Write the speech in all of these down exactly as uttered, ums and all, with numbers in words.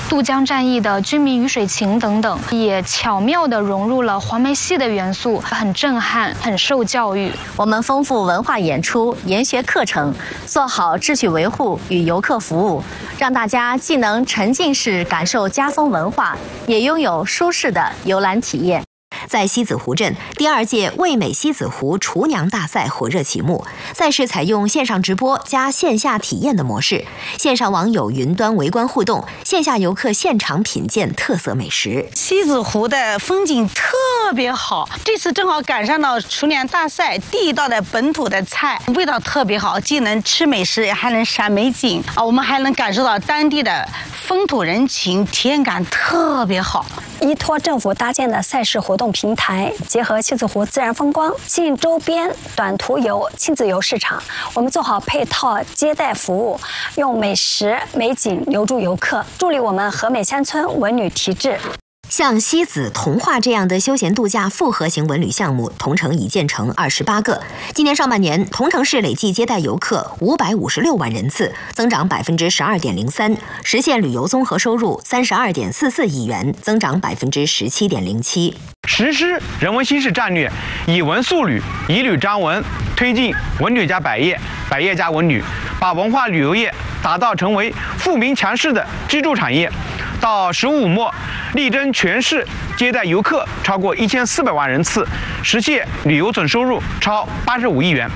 渡江战役的军民鱼水情等等，也巧妙地融入了黄梅戏的元素，很震撼，很受教育。 我们丰富文化演出、研学课程，做好秩序维护与游客服务，让大家既能沉浸式感受家风文化，也拥有舒适的游览体验。 在西子湖镇，第二届味美西子湖厨娘大赛火热启幕。赛事采用线上直播加线下体验的模式，线上网友云端围观互动，线下游客现场品鉴特色美食。 西子湖的风景特别好，这次正好赶上了厨娘大赛，地道的本土的菜，味道特别好，既能吃美食，也还能赏美景啊！我们还能感受到当地的风土人情，体验感特别好。 依托政府搭建的赛事活动平台，结合西子湖自然风光，吸引周边短途游、亲子游市场。我们做好配套接待服务，用美食美景留住游客，助力我们和美乡村文旅提质。 像西子童话这样的休闲度假复合型文旅项目，同城已建成二十八个。今年上半年，同城市累计接待游客五百五十六万人次，增长百分之十二点零三，实现旅游综合收入三十二点四四亿元，增长百分之十七点零七。 实施人文新市战略，以文塑旅，以旅张文，推进文旅加百业，百业加文旅，把文化旅游业打造成为富民强势的支柱产业。到十五末，力争全市接待游客超过一千四百万人次，实现旅游总收入超八十五亿元。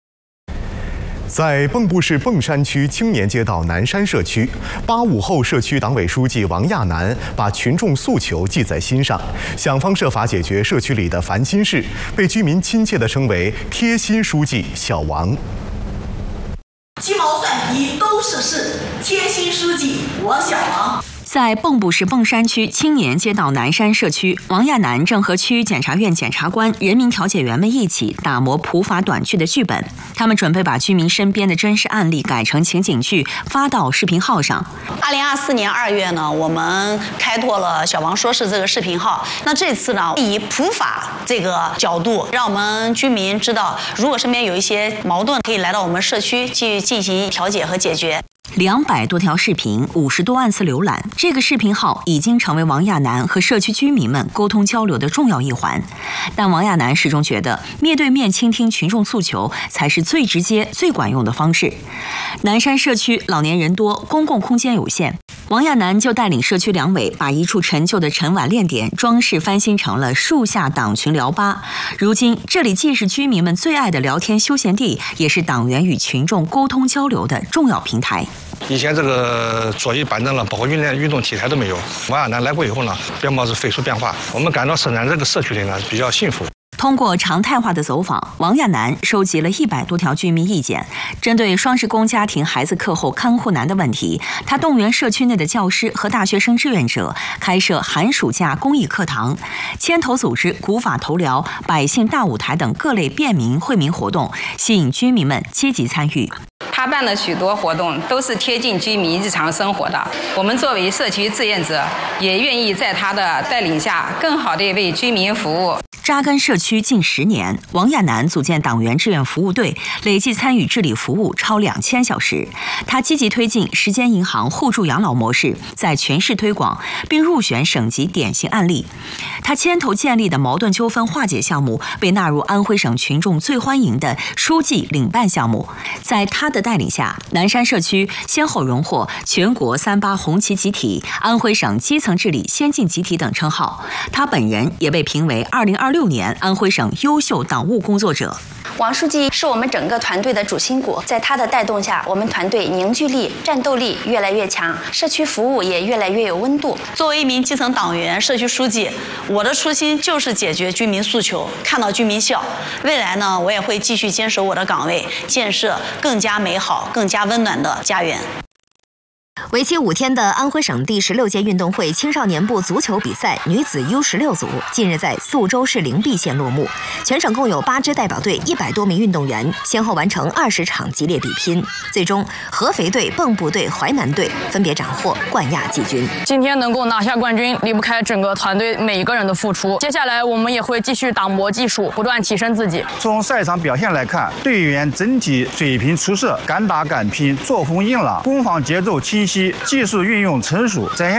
在蚌埠市蚌山区青年街道南山社区，八五后社区党委书记王亚楠把群众诉求记在心上，想方设法解决社区里的烦心事，被居民亲切地称为“贴心书记小王”。 鸡毛蒜皮都是事，贴心书记我小王。 在蚌埠市蚌山区青年街道南山社区，王亚楠正和区检察院检察官、人民调解员们一起打磨普法短剧的剧本。他们准备把居民身边的真实案例改成情景剧，发到视频号上。 二零二四年二月呢，我们开拓了小王说事这个视频号。那这次呢，以普法这个角度，让我们居民知道，如果身边有一些矛盾，可以来到我们社区去进行调解和解决。 两百多条视频，五十多万次浏览，这个视频号已经成为王亚楠和社区居民们沟通交流的重要一环。但王亚楠始终觉得，面对面倾听群众诉求才是最直接、最管用的方式。南山社区老年人多，公共空间有限，王亚楠就带领社区两委把一处陈旧的陈碗练点装饰翻新成了树下党群聊吧。如今，这里既是居民们最爱的聊天休闲地，也是党员与群众沟通交流的重要平台。 以前这个座椅板凳了，包括运动运动器材都没有。王亚楠来过以后呢，面貌是飞速变化。我们感到生产这个社区里呢比较幸福。 通过常态化的走访，王亚楠收集了一百多条居民意见。针对双职工家庭孩子课后看护难的问题，他动员社区内的教师和大学生志愿者开设寒暑假公益课堂，牵头组织古法头疗、百姓大舞台等各类便民惠民活动，吸引居民们积极参与。 他办的许多活动都是贴近居民日常生活的，我们作为社区志愿者，也愿意在他的带领下，更好地为居民服务。 扎根社区近十年，王亚楠组建党员志愿服务队，累计参与治理服务超两千小时。他积极推进时间银行互助养老模式，在全市推广，并入选省级典型案例。他牵头建立的矛盾纠纷化解项目被纳入安徽省群众最欢迎的书记领办项目。在他的带领下，南山社区先后荣获全国三八红旗集体、安徽省基层治理先进集体等称号。他本人也被评为二零二六年安徽省优秀党务工作者。 王书记是我们整个团队的主心骨，在他的带动下，我们团队凝聚力、战斗力越来越强，社区服务也越来越有温度。 作为一名基层党员、社区书记，我的初心就是解决居民诉求，看到居民笑。未来呢，我也会继续坚守我的岗位，建设更加美好、更加温暖的家园。 为期五天的安徽省第十六届运动会青少年部足球比赛女子 U 十六组近日在宿州市灵璧县落幕。全省共有八支代表队，一百多名运动员先后完成二十场激烈比拼，最终合肥队、蚌埠队、淮南队分别斩获冠亚季军。 今天能够拿下冠军，离不开整个团队每一个人的付出。接下来我们也会继续打磨技术，不断提升自己。 从赛场表现来看，队员整体水平出色，敢打敢拼，作风硬朗，攻防节奏清晰，技术运用成熟，展现